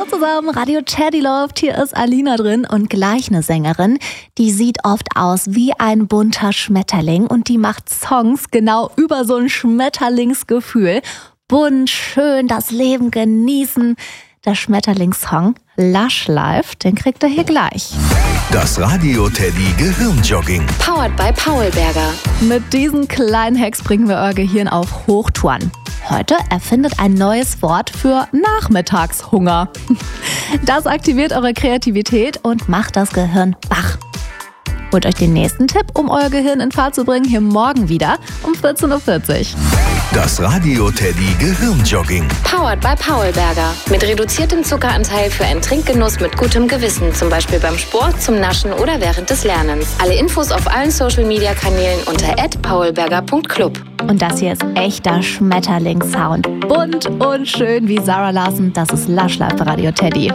zusammen, Radio Teddy läuft. Hier ist Alina drin und gleich eine Sängerin, die sieht oft aus wie ein bunter Schmetterling und die macht Songs genau über so ein Schmetterlingsgefühl. Bunt, schön, das Leben genießen. Der Schmetterlingssong Lush Life, den kriegt ihr hier gleich. Das Radio Teddy Gehirnjogging. Powered by Paulberger. Mit diesen kleinen Hacks bringen wir euer Gehirn auf Hochtouren. Heute erfindet ein neues Wort für Nachmittagshunger. Das aktiviert eure Kreativität und macht das Gehirn wach. Holt euch den nächsten Tipp, um euer Gehirn in Fahrt zu bringen, hier morgen wieder um 14.40 Uhr. Das Radio Teddy Gehirnjogging. Powered by Paulberger. Mit reduziertem Zuckeranteil für einen Trinkgenuss mit gutem Gewissen. Zum Beispiel beim Sport, zum Naschen oder während des Lernens. Alle Infos auf allen Social-Media-Kanälen unter @paulberger.club. Und das hier ist echter Schmetterlingssound. Bunt und schön wie Zara Larsson. Das ist Lush Life bei Radio Teddy.